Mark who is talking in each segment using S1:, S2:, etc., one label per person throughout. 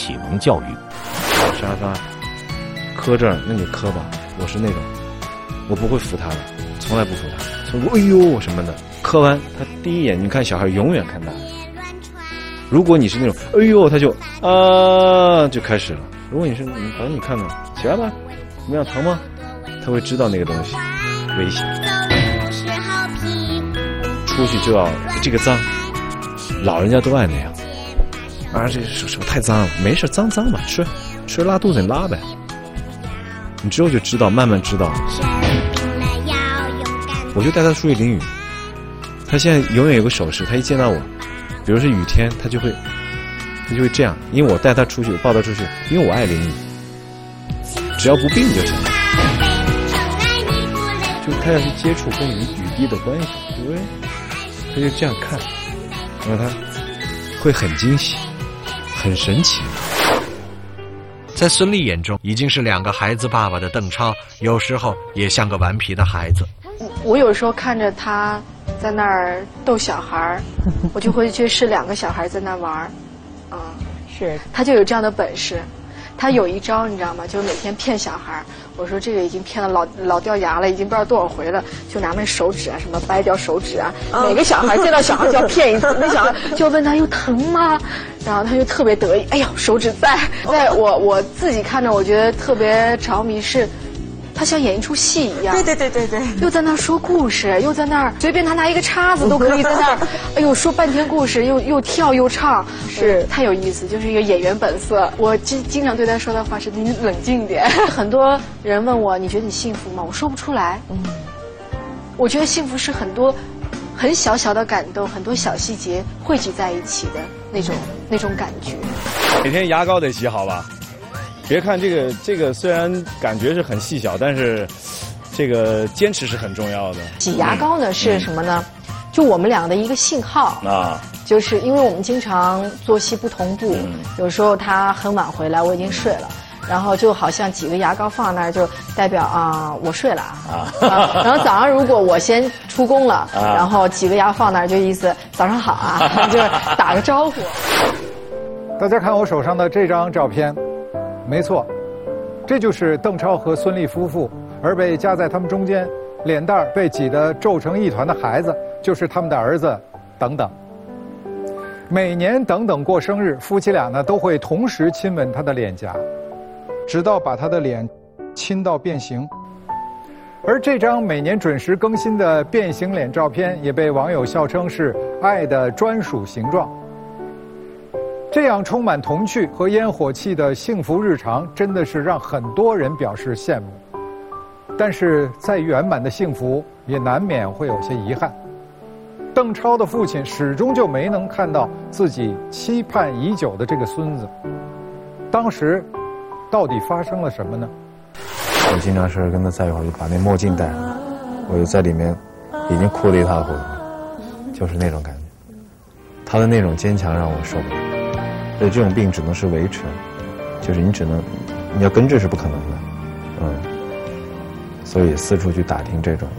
S1: 启蒙教育。
S2: 沙发磕这儿，那你磕吧，我是那种我不会扶他的，从来不扶他，从哎呦什么的，磕完他第一眼你看小孩永远看大人。如果你是那种哎呦他就就开始了，如果你是反正你看到起来吧，怎么样疼吗？他会知道那个东西危险，出去就要这个脏，老人家都爱那样啊，这手太脏了，没事脏脏嘛，吃拉肚子你拉呗，你之后就知道，慢慢知道。我就带他出去淋雨，他现在永远有个手势，他一见到我，比如是雨天，他就会这样，因为我带他出去，我抱他出去，因为我爱淋雨，只要不病就行了。就他要去接触跟雨滴的关系，对不对？他就这样看，然后他会很惊喜，很神奇。
S3: 在孙俪眼中，已经是2个孩子爸爸的邓超，有时候也像个顽皮的孩子。
S4: 我有时候看着他在那儿逗小孩，我就会去是2个小孩在那玩，是，他就有这样的本事。他有一招你知道吗？就是每天骗小孩。我说这个已经骗了老掉牙了，已经不知道多少回了。就拿那手指啊，什么掰掉手指啊，每个小孩见到小孩就要骗一次。那小孩就问他有疼吗？然后他就特别得意，哎呦手指在。我自己看着，我觉得特别着迷是。他像演一出戏一样，对，又在那儿说故事，又在那儿随便他拿一个叉子都可以在那儿，哎呦说半天故事，又跳又唱，是太有意思，就是一个演员本色。我经常对他说的话是你冷静一点。很多人问我你觉得你幸福吗？我说不出来。我觉得幸福是很多很小小的感动，很多小细节汇集在一起的那种感觉。
S2: 每天牙膏得洗好吧？别看这个虽然感觉是很细小，但是这个坚持是很重要的。
S4: 洗牙膏呢是什么呢？就我们俩的一个信号啊，就是因为我们经常作息不同步，有时候他很晚回来，我已经睡了。然后就好像几个牙膏放那儿，就代表我睡了然后早上如果我先出工了，然后几个牙放那儿，就意思早上好就是打个招呼。
S5: 大家看我手上的这张照片。没错，这就是邓超和孙俪夫妇，而被夹在他们中间，脸蛋被挤得皱成一团的孩子，就是他们的儿子等等。每年等等过生日，夫妻俩呢都会同时亲吻他的脸颊，直到把他的脸亲到变形。而这张每年准时更新的变形脸照片，也被网友笑称是爱的专属形状。这样充满童趣和烟火气的幸福日常，真的是让很多人表示羡慕。但是再圆满的幸福，也难免会有些遗憾。邓超的父亲始终就没能看到自己期盼已久的这个孙子。当时，到底发生了什么呢？
S2: 我经常是跟他在一会儿，就把那墨镜戴上，我就在里面已经哭得一塌糊涂，就是那种感觉。他的那种坚强让我受不了。所以这种病只能是维持，就是你要根治是不可能的，所以四处去打听这种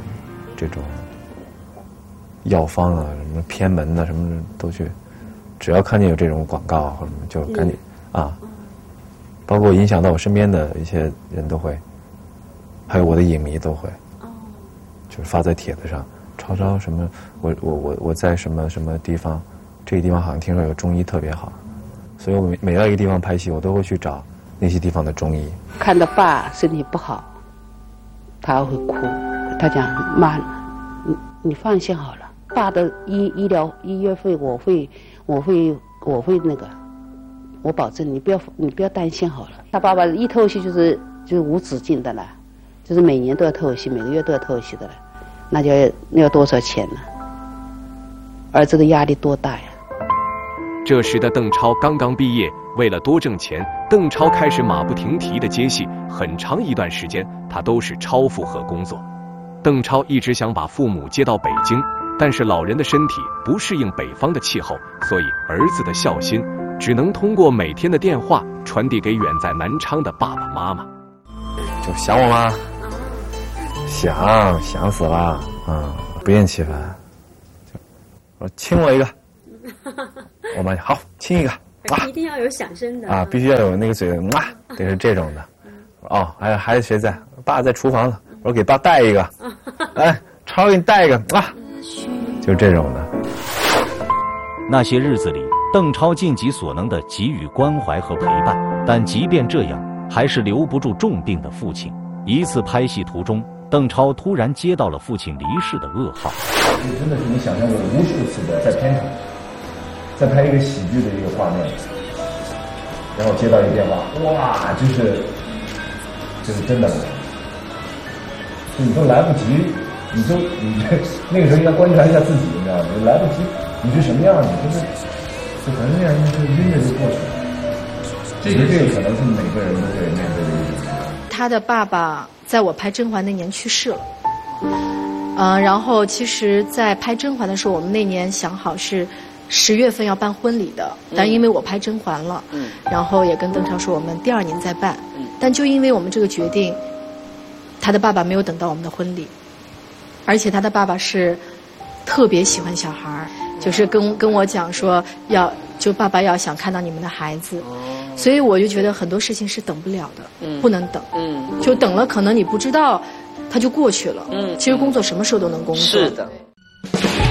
S2: 药方啊，什么偏门的什么都去，只要看见有这种广告或者什么就赶紧包括影响到我身边的一些人都会，还有我的影迷都会，就是发在帖子上，超什么我在什么什么地方，这个地方好像听说有中医特别好。所以我每到一个地方拍戏，我都会去找那些地方的中医。
S6: 看到爸身体不好，他会哭，他讲妈，你放心好了，爸的医院费我会那个，我保证你不要担心好了。他爸爸一透析就是无止境的了，就是每年都要透析，每个月都要透析的了，那要多少钱呢？儿子的压力多大呀？
S7: 这时的邓超刚刚毕业，为了多挣钱，邓超开始马不停蹄的接戏，很长一段时间他都是超负荷工作。邓超一直想把父母接到北京，但是老人的身体不适应北方的气候，所以儿子的孝心只能通过每天的电话传递给远在南昌的爸爸妈妈。
S2: 就想我吗？想死了，不厌其烦。我亲我一个。我妈好亲一个，
S1: 一定要有响声的
S2: 啊，必须要有那个嘴得是这种的。哦，还有孩子谁在？爸在厨房呢，我说给爸带一个，哎，超给你带一个啊，就这种的。
S8: 那些日子里，邓超尽己所能地给予关怀和陪伴，但即便这样，还是留不住重病的父亲。一次拍戏途中，邓超突然接到了父亲离世的噩耗。
S9: 真的是你想象过无数次的在片场，在拍一个喜剧的一个画面，然后接到一个电话，哇，就是真的，就你都来不及，你那个时候应该观察一下自己，你知道吗？你来不及，你是什么样，你就可能那样就晕着就过去了。这个可能是每个人都会面对的一种。
S4: 他的爸爸在我拍甄嬛那年去世了，然后其实在拍甄嬛的时候，我们那年想好是10月份要办婚礼的，但因为我拍甄嬛了，然后也跟邓超说我们第2年再办，但就因为我们这个决定，他的爸爸没有等到我们的婚礼，而且他的爸爸是特别喜欢小孩，就是跟我讲说就爸爸要想看到你们的孩子，所以我就觉得很多事情是等不了的，不能等，就等了可能你不知道，它就过去了。其实工作什么时候都能工作。
S10: 是的。